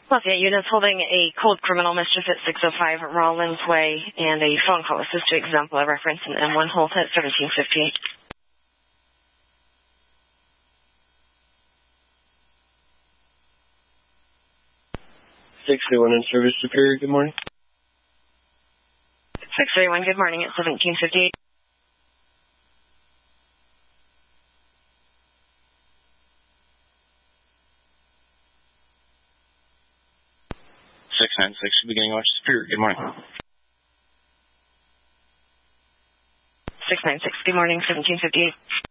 Lafayette units holding a cold criminal mischief at 605 Rollins Way and a phone call assist to exemplar reference in M1 Holt at 1758. 631 in service, Superior, good morning. 631, good morning at 1758. Beginning watch, Superior, good morning. 696, good morning, 1758.